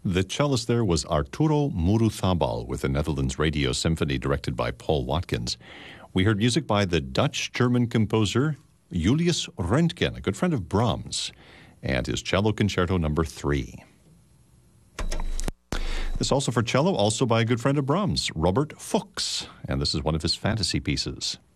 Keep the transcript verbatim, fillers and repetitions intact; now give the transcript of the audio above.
The cellist there was Arturo Muruthabal with the Netherlands Radio Symphony directed by Paul Watkins. We heard music by the Dutch-German composer Julius Röntgen, a good friend of Brahms, and his Cello Concerto number three. This also for cello, also by a good friend of Brahms, Robert Fuchs, and this is one of his fantasy pieces.